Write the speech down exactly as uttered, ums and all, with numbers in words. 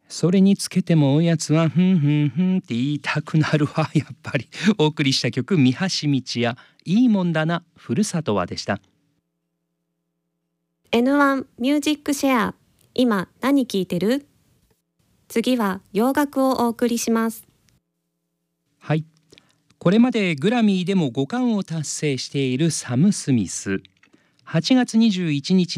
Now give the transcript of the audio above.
それにつけてもおやつはふんふんふんって言いたくなるわ。やっぱりお送りした曲、三橋道やいいもんだなふるさとはでした。 エヌワン ミュージックシェア、今何聴いてる？次は洋楽をお送りします。 はい、これまでグラミーでもごかんを達成しているサム・スミス。はちがつにじゅういちにち